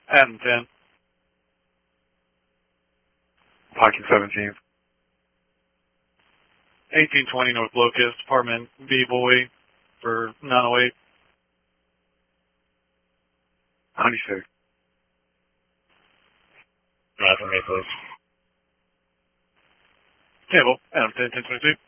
Adam 10. Pocket 17th. 1820 North Locust, apartment B-Boy for 908. 96. Right for me, please. Yeah, well, Adam 10, 1022.